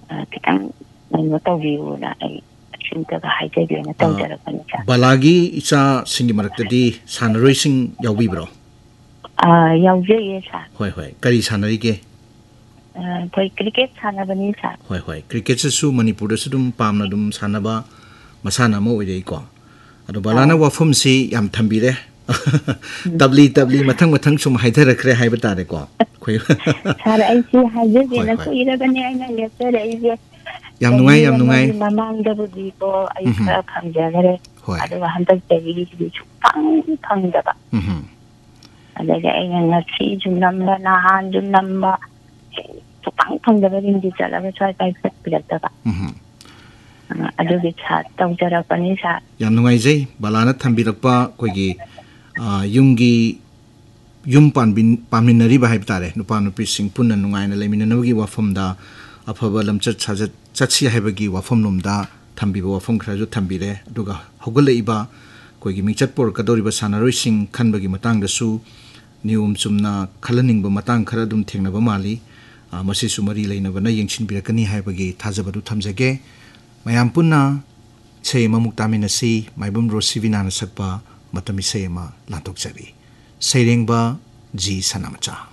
kitang ano tawbiuna ay sintaga haidagena tawjarakan sa. Balagi isa singi maraktadi sanaroi-sing yaubibro? Yaujay sa. Hoy. Kari sanari ke? Koi cricket sanabani sa. Hoy. Cricket su Manipur su dum pamna dum sanaba masana mo oidei ko. Ado balana wafum si yam thambire. Tabli matang sum haidharakre haiba tare ko. Khoi. Sara ai si haidagena ko iragani aina lecture ai je. Yam nungai. Mamangda budi ko ai khara khamjagare. Ado handak tegi di phangdaba. Adaga aina ngasi junamba nahan junamba phangdaba ringi chalaga chai pai pirataba. Adugi cha tawjarakani sa. Yam nungai jai balana thambirakpa koigi yum paminari ba haib tare nupa nupi sing punna nungai na leminanawagi wafamda afaba lamchat chatsi haibagi wafam lomda thambiba wafam khraju thambire aduga hogalaiba koigi mingchat por kadoriba sanaroi sing khanbagi matang dasu nium chumna khalaning ba matang khara dum thengnaba mali masi sumari leinaba na yengchin birakani haibagi thajabadu thamjage mayam punna sei mamuktaminasi maibum rosivina na sakpa matami sema lantok jari Sairengba G Sanamacha